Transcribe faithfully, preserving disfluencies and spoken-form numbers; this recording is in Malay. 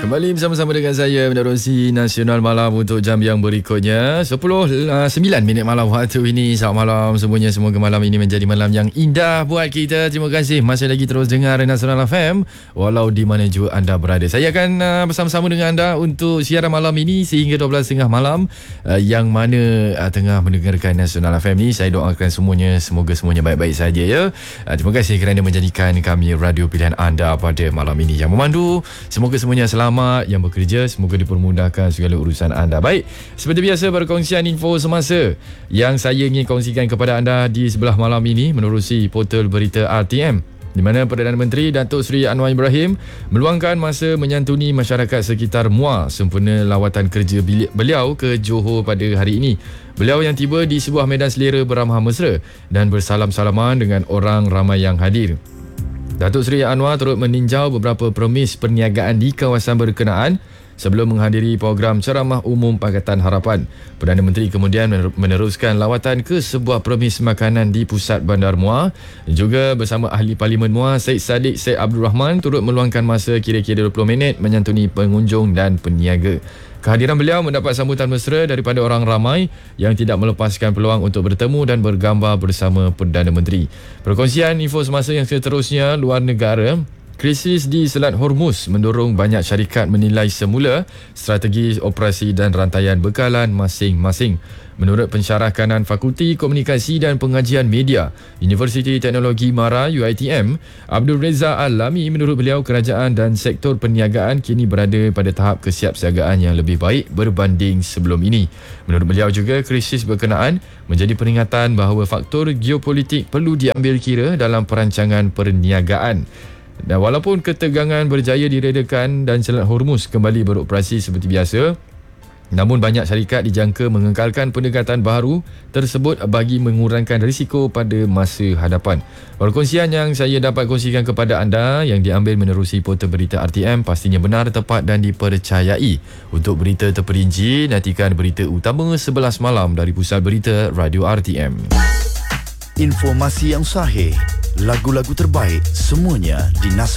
Kembali bersama-sama dengan saya menerusi Nasional Malam untuk jam yang berikutnya sepuluh sembilan minit malam waktu ini. Selamat malam semuanya. Semoga malam ini menjadi malam yang indah buat kita. Terima kasih masih lagi terus dengar Nasional F M walau di mana juga anda berada. Saya akan uh, bersama-sama dengan anda untuk siaran malam ini sehingga dua belas tiga puluh malam, uh, yang mana uh, tengah mendengarkan Nasional F M ni. Saya doakan semuanya semoga semuanya baik-baik saja ya. Uh, terima kasih kerana menjadikan kami radio pilihan anda pada malam ini. Yang memandu semoga semuanya selamat. Yang bekerja semoga dipermudahkan segala urusan anda. Baik, seperti biasa perkongsian info semasa yang saya ingin kongsikan kepada anda di sebelah malam ini menerusi portal berita R T M, di mana Perdana Menteri Datuk Seri Anwar Ibrahim meluangkan masa menyantuni masyarakat sekitar M U A sempena lawatan kerja beliau ke Johor pada hari ini. Beliau yang tiba di sebuah medan selera beramah mesra dan bersalam-salaman dengan orang ramai yang hadir. Datuk Seri Anwar turut meninjau beberapa premis perniagaan di kawasan berkenaan sebelum menghadiri program ceramah umum Pakatan Harapan. Perdana Menteri kemudian meneruskan lawatan ke sebuah premis makanan di pusat bandar M U A. Juga bersama ahli Parlimen M U A Syed Saddiq Syed Abdul Rahman turut meluangkan masa kira-kira dua puluh minit menyantuni pengunjung dan peniaga. Kehadiran beliau mendapat sambutan mesra daripada orang ramai yang tidak melepaskan peluang untuk bertemu dan bergambar bersama Perdana Menteri. Perkongsian info semasa yang seterusnya, luar negara. Krisis di Selat Hormuz mendorong banyak syarikat menilai semula strategi operasi dan rantaian bekalan masing-masing. Menurut pensyarah kanan Fakulti Komunikasi dan Pengajian Media Universiti Teknologi Mara U I T M, Abdul Reza Al-Lami, menurut beliau kerajaan dan sektor perniagaan kini berada pada tahap kesiapsiagaan yang lebih baik berbanding sebelum ini. Menurut beliau juga krisis berkenaan menjadi peringatan bahawa faktor geopolitik perlu diambil kira dalam perancangan perniagaan. Dan walaupun ketegangan berjaya diredakan dan Selat Hormuz kembali beroperasi seperti biasa, namun banyak syarikat dijangka mengekalkan pendekatan baru tersebut bagi mengurangkan risiko pada masa hadapan. Perkongsian yang saya dapat kongsikan kepada anda yang diambil menerusi portal berita R T M pastinya benar, tepat dan dipercayai. Untuk berita terperinci, nantikan berita utama sebelas malam dari Pusat Berita Radio R T M. Informasi yang sahih, lagu-lagu terbaik, semuanya di Nasional.